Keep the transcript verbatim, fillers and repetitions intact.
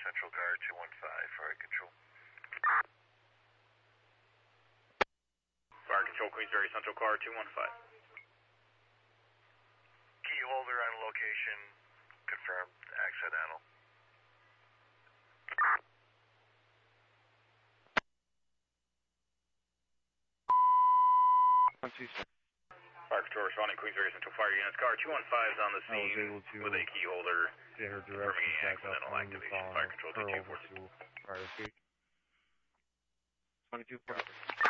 Central Car two one five, Fire Control. Fire Control, Queensbury Central Car two one five. Key holder on location, confirmed, accidental. Fire Control responding, Queensbury Central Fire Units. Car two one five is on the scene with a key holder get her confirming directions an back up accidental on activation. Fire Control two two four. to fire station. twenty-two forty.